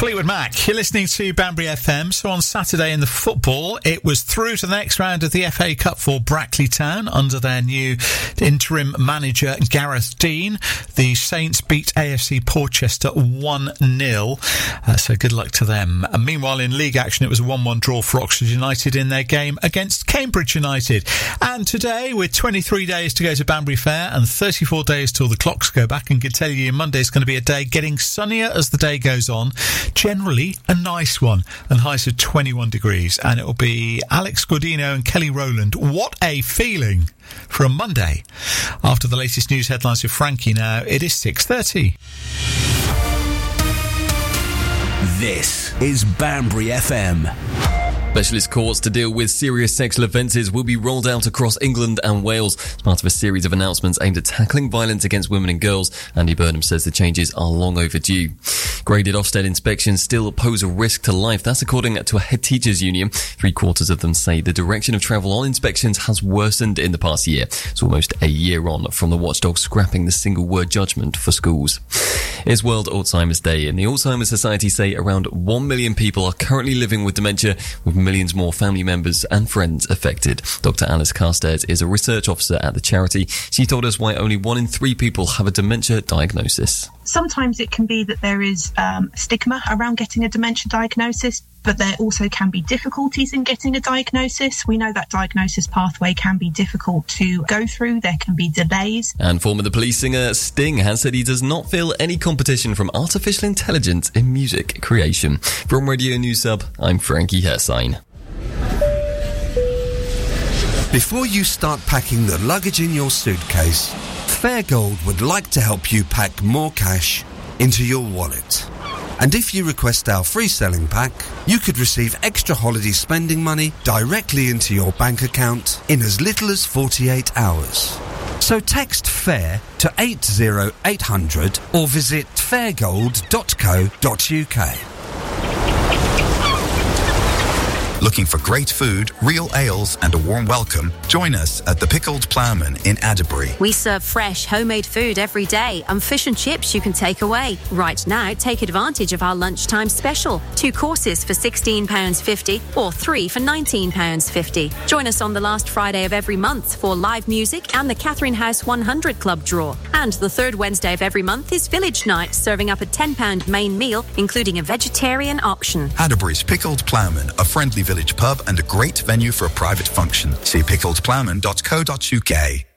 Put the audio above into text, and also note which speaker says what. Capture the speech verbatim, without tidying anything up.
Speaker 1: Fleetwood Mac, you're listening to Banbury F M. So on Saturday in the football, it was through to the next round of the F A Cup for Brackley Town under their new interim manager Gareth Dean. The Saints beat A F C Portchester one nil, uh, so good luck to them. And meanwhile, in league action, it was a one one draw for Oxford United in their game against Cambridge United. And today, with twenty-three days to go to Banbury Fair and thirty-four days till the clocks go back, and can tell you Monday's going to be a day getting sunnier as the day goes on. Generally a nice one, and highs of twenty-one degrees, and it will be Alex Godino and Kelly Rowland. What a feeling for a Monday. After the latest news headlines with Frankie now, it is six thirty.
Speaker 2: This is Banbury F M.
Speaker 3: Specialist courts to deal with serious sexual offences will be rolled out across England and Wales as part of a series of announcements aimed at tackling violence against women and girls. Andy Burnham says the changes are long overdue. Graded Ofsted inspections still pose a risk to life. That's according to a head teachers union. Three quarters of them say the direction of travel on inspections has worsened in the past year. It's almost a year on from the watchdog scrapping the single word judgment for schools. It's World Alzheimer's Day, and the Alzheimer's Society say around one million people are currently living with dementia, with millions more family members and friends affected. Doctor Alice Carstairs is a research officer at the charity. She told us why only one in three people have a dementia diagnosis.
Speaker 4: Sometimes it can be that there is um, stigma around getting a dementia diagnosis, but there also can be difficulties in getting a diagnosis. We know that diagnosis pathway can be difficult to go through. There can be delays.
Speaker 3: And former The Police singer Sting has said he does not feel any competition from artificial intelligence in music creation. From Radio News Sub, I'm Frankie Hersign.
Speaker 5: Before you start packing the luggage in your suitcase, Fairgold would like to help you pack more cash into your wallet. And if you request our free selling pack, you could receive extra holiday spending money directly into your bank account in as little as forty-eight hours. So text FAIR to eight oh eight hundred or visit fairgold dot co dot uk.
Speaker 6: Looking for great food, real ales and a warm welcome? Join us at the Pickled Ploughman in Adderbury.
Speaker 7: We serve fresh, homemade food every day and fish and chips you can take away. Right now, take advantage of our lunchtime special. Two courses for sixteen pounds fifty or three for nineteen pounds fifty. Join us on the last Friday of every month for live music and the Catherine House one hundred Club draw. And the third Wednesday of every month is Village Night, serving up a ten pounds main meal, including a vegetarian option.
Speaker 6: Adderbury's Pickled Ploughman, a friendly village pub and a great venue for a private function. See pickledploughman dot co dot uk.